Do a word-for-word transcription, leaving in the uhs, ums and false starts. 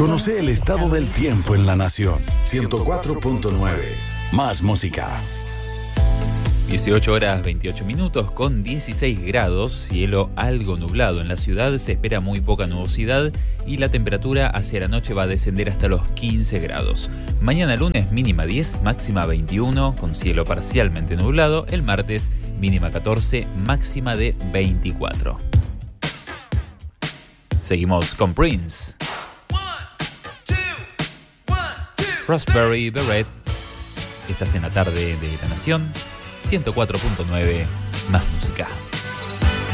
Conoce el estado del tiempo en la nación. ciento cuatro punto nueve. Más música. dieciocho horas veintiocho minutos con dieciséis grados, cielo algo nublado en la ciudad, se espera muy poca nubosidad y la temperatura hacia la noche va a descender hasta los quince grados. Mañana lunes mínima diez, máxima veintiuno, con cielo parcialmente nublado. El martes mínima catorce, máxima de veinticuatro. Seguimos con Prince. Raspberry Beret. Estás en la tarde de La Nación. ciento cuatro punto nueve, más música.